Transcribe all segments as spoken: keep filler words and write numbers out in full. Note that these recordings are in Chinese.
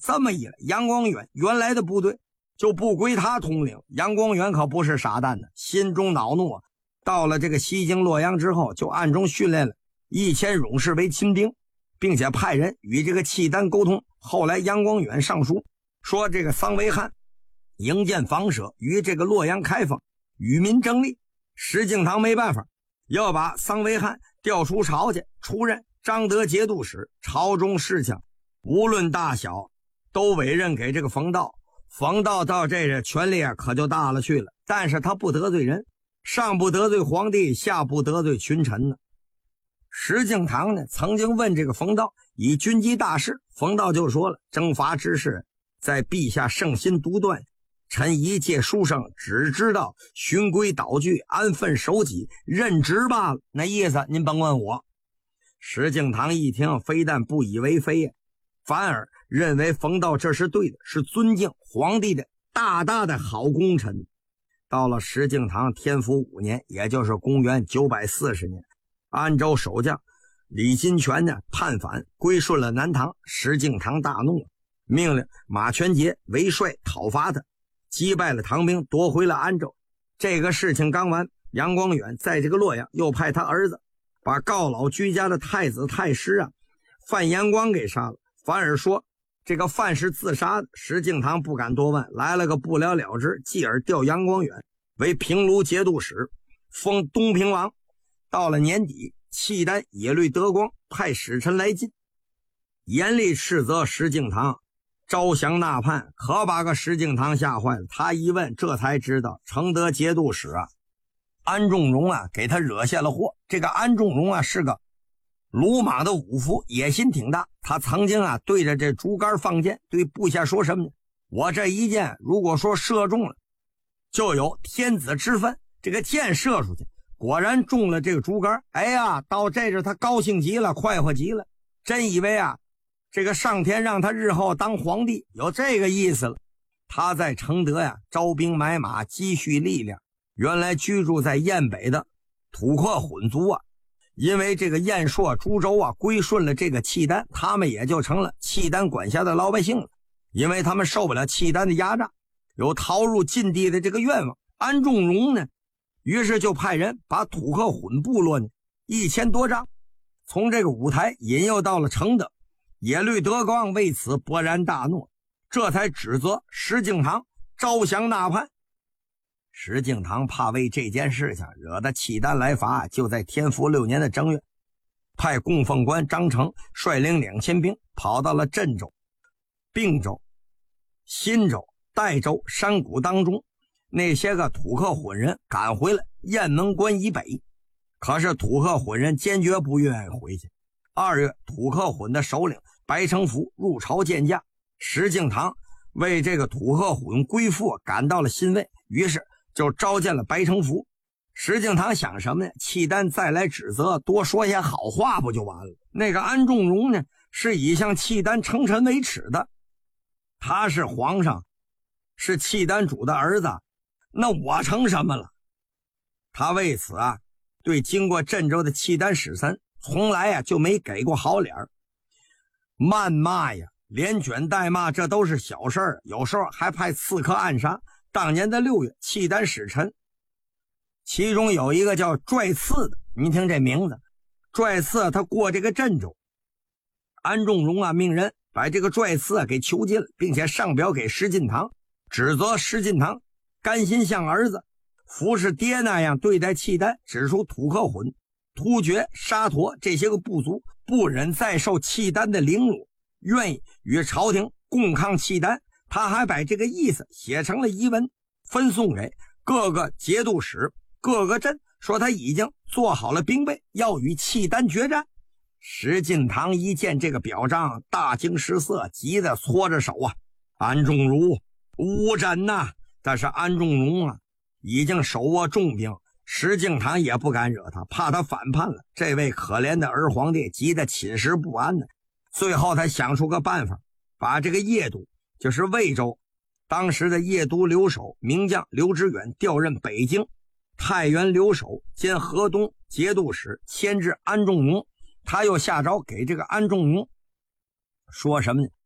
这么一来，杨光远原来的部队就不归他统领。杨光远可不是傻蛋呢，心中恼怒啊。到了这个西京洛阳之后，就暗中训练了一千勇士为亲兵，并且派人与这个契丹沟通。后来杨光远上书说，这个桑维汉营建房舍与这个洛阳开封，与民争利。石敬瑭没办法，要把桑维汉调出朝去，出任张德节度使。朝中事情无论大小都委任给这个冯道。冯道到这个权力啊可就大了去了，但是他不得罪人，上不得罪皇帝，下不得罪群臣呢。石敬瑭呢曾经问这个冯道以军机大事，冯道就说了，征伐之事在陛下圣心独断，臣一介书生只知道循规蹈矩，安分守己，任职罢了。那意思您甭问我。石敬瑭一听，非但不以为非呀，反而认为冯道这是对的，是尊敬皇帝的大大的好功臣。到了石敬瑭天福五年，也就是公元九百四十年，安州守将李金泉呢叛反，归顺了南唐。石敬瑭大怒，命令马全杰为帅讨伐他，击败了唐兵，夺回了安州。这个事情刚完，杨光远在这个洛阳又派他儿子把告老居家的太子太师啊范延光给杀了，反而说这个范是自杀的。石敬瑭不敢多问，来了个不了了之，继而调杨光远为平卢节度使，封东平王。到了年底，契丹耶律德光派使臣来晋，严厉斥责石敬瑭招降纳叛，可把个石敬瑭吓坏了。他一问，这才知道承德节度使啊安重荣啊给他惹下了祸。这个安重荣啊是个鲁莽的武夫，野心挺大。他曾经啊对着这竹竿放箭，对部下说什么呢？我这一箭如果说射中了，就有天子之分。这个箭射出去，果然中了这个竹竿。哎呀，到这时他高兴极了，快活极了，真以为啊这个上天让他日后当皇帝，有这个意思了。他在承德呀招兵买马，积蓄力量。原来居住在燕北的土客混族啊，因为这个燕朔、株洲啊归顺了这个契丹，他们也就成了契丹管辖的老百姓了。因为他们受不了契丹的压榨，有逃入晋地的这个愿望。安重荣呢于是就派人把土客混部落呢一千多张从这个舞台引诱到了承德。耶律德光为此勃然大怒，这才指责石敬瑭招降纳叛。石敬瑭怕为这件事情惹得契丹来伐，就在天福六年的正月，派供奉官张成率领两千兵跑到了镇州、并州、新州、代州、山谷当中。那些个土客混人赶回了雁门关以北，可是土客混人坚决不愿意回去。二月，土客混的首领白承福入朝见驾，石敬瑭为这个土客混归附感到了欣慰，于是就召见了白承福。石敬瑭想什么呢？契丹再来指责，多说些好话不就完了？那个安重荣呢是以向契丹称臣为耻的，他是皇上，是契丹主的儿子，那我成什么了？他为此啊对经过镇州的契丹使臣从来啊就没给过好脸，谩骂呀，连卷带骂，这都是小事儿，有时候还派刺客暗杀。当年的六月，契丹使臣其中有一个叫拽刺的，您听这名字，拽刺他过这个镇州，安重荣啊命人把这个拽刺啊给囚禁了，并且上表给石敬瑭，指责石敬瑭甘心像儿子服侍爹那样对待契丹，指出土客混、突厥、沙陀这些个部族不忍再受契丹的凌辱，愿意与朝廷共抗契丹。他还把这个意思写成了遗文，分送给各个节度使、各个镇，说他已经做好了兵备，要与契丹决战。石敬瑭一见这个表彰，大惊失色，急得搓着手啊，安重如无真呐、啊！但是安重荣啊已经手握重兵，石敬瑭也不敢惹他，怕他反叛了。这位可怜的儿皇帝急得寝食不安呢。最后他想出个办法，把这个邺都，就是魏州当时的邺都留守名将刘知远调任北京，太原留守兼河东节度使迁至安重荣。他又下诏给这个安重荣说什么呢？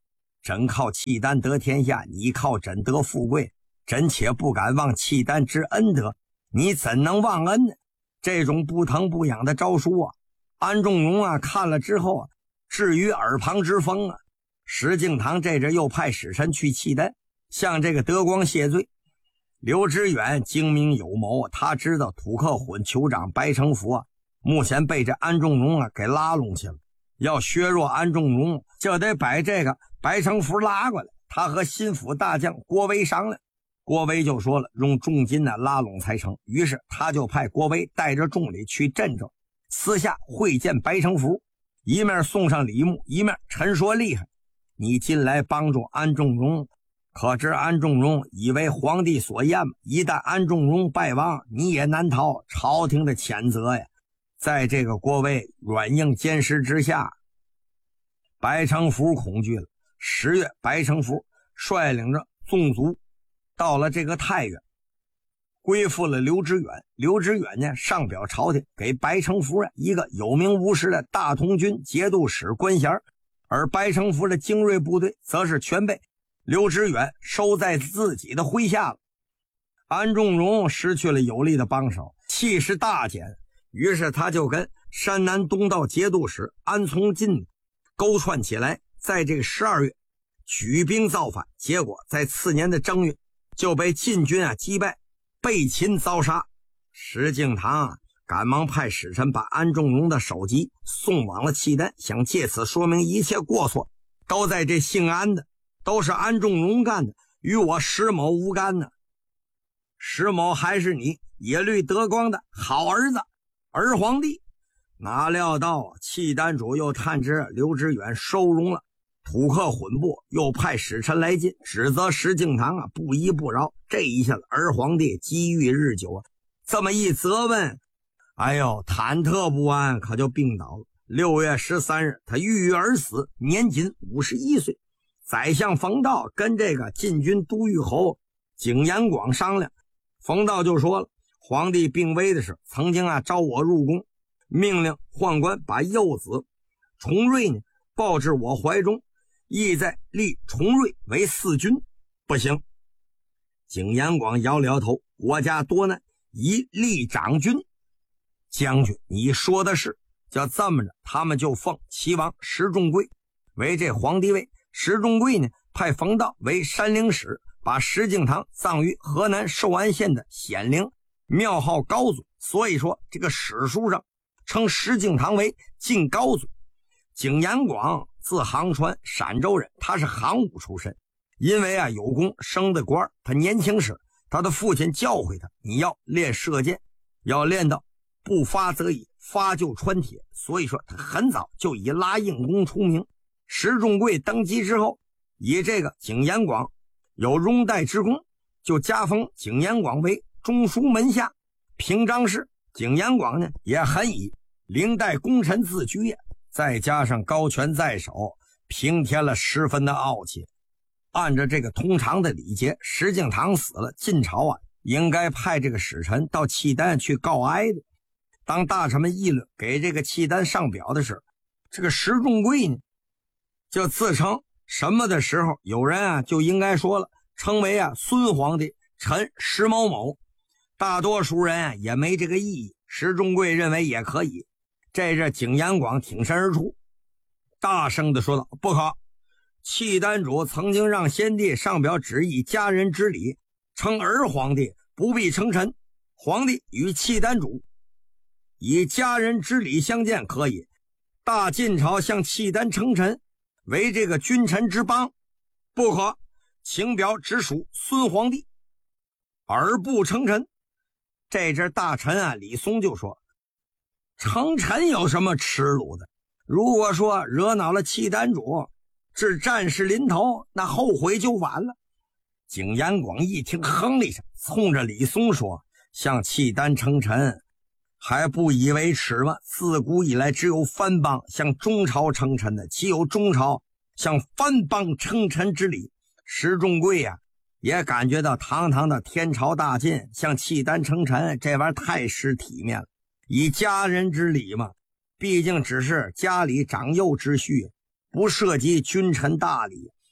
朕靠契丹得天下，你靠朕得富贵，朕且不敢忘契丹之恩德，你怎能忘恩呢？这种不疼不痒的招数啊，安重荣啊看了之后啊，至于耳旁之风啊。石敬瑭这阵又派使臣去契丹，向这个德光谢罪。刘知远精明有谋，他知道土克混酋长白承福啊，目前被这安重荣啊给拉拢去了。要削弱安重荣，就得把这个白承福拉过来。他和心腹大将郭威商量，郭威就说了，用重金呢拉拢才成。于是他就派郭威带着众礼去镇州，私下会见白承福，一面送上礼物，一面陈说厉害。你进来帮助安重荣，可知安重荣以为皇帝所厌，一旦安重荣败亡，你也难逃朝廷的谴责呀。在这个郭威软硬兼施之下，白承福恐惧了。十月，白承福率领着纵族到了这个太原，归附了刘知远。刘知远呢上表朝廷，给白承福一个有名无实的大同军节度使官衔，而白承福的精锐部队则是全被刘知远收在自己的麾下了。安重荣失去了有力的帮手，气势大减，于是他就跟山南东道节度使安从进勾串起来，在这个十二月举兵造反，结果在次年的正月就被晋军啊击败，被擒遭杀。石敬瑭啊赶忙派使臣把安重荣的首级送往了契丹，想借此说明一切过错都在这姓安的，都是安重荣干的，与我石某无干呢。石某还是你耶律德光的好儿子儿皇帝。哪料到契丹主又探知刘知远收容了土克混部，又派使臣来晋，指责石敬瑭啊不依不饶。这一下子儿皇帝积郁日久啊，这么一责问，哎呦，忐忑不安，可就病倒了。六月十三日，他郁郁而死，年仅五十一岁。宰相冯道跟这个晋军都御侯景延广商量，冯道就说了，皇帝病危的时，曾经啊召我入宫，命令宦官把幼子重瑞呢抱至我怀中，意在立重瑞为嗣君。不行。景延广摇了摇头，国家多难，宜立长君。将军，你说的是。就这么着，他们就奉齐王石重贵为这皇帝位。石重贵呢派冯道为山陵使，把石敬瑭葬于河南寿安县的显陵，庙号高祖。所以说这个史书上称石敬瑭为晋高祖。景延广字杭川，陕州人，他是行伍出身，因为啊有功升的官，他年轻时他的父亲教诲他，你要练射箭，要练到不发则已，发就穿铁。所以说他很早就以拉硬功出名。石重贵登基之后，以这个景延广有拥戴之功，就加封景延广为中书门下平章事。景延广呢也很以领带功臣自居呀，再加上高权在手，平添了十分的傲气。按照这个通常的礼节，石敬瑭死了，晋朝啊应该派这个使臣到契丹去告哀的。当大臣们议论给这个契丹上表的时候，这个石重贵呢就自称什么的时候，有人啊就应该说了，称为啊孙皇帝，臣石某某。大多数人啊也没这个意义，石重贵认为也可以。这是景延广挺身而出，大声的说道，不可，契丹主曾经让先帝上表只以家人之礼称儿皇帝，不必称臣。皇帝与契丹主以家人之礼相见可以，大晋朝向契丹称臣为这个君臣之邦，不可，请表只属孙皇帝，而不称臣。这阵大臣啊李松就说，称臣有什么耻辱的？如果说惹恼了契丹主，致战事临头，那后悔就晚了。景延广一听哼了一声，冲着李松说，向契丹称臣还不以为耻吗？自古以来只有藩邦向中朝称臣的，岂有中朝向藩邦称臣之礼？石重贵呀、啊、也感觉到堂堂的天朝大晋向契丹称臣，这玩意儿太失体面了。以家人之礼嘛，毕竟只是家里长幼之序，不涉及君臣大礼。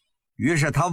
于是他